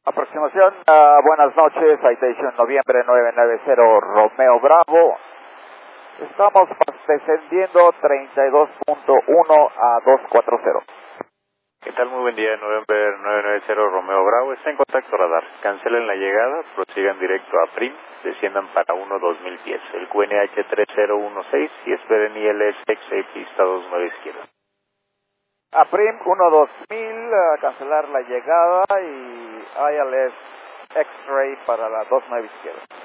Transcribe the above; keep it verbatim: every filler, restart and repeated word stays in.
Aproximación, uh, buenas noches, Citation noviembre nueve nueve cero Romeo Bravo. Estamos descendiendo treinta y dos punto uno a doscientos cuarenta. ¿Qué tal? Muy buen día, November nueve nueve cero Romeo Bravo. Está en contacto radar. Cancelen la llegada, prosigan directo a Prim, desciendan para uno dos mil diez. El Q N H tres cero uno seis y esperen I L S X A pista dos nueve izquierda. A Prim uno dos mil, uh, cancelar la llegada y I L S X-Ray para la dos nueve izquierda.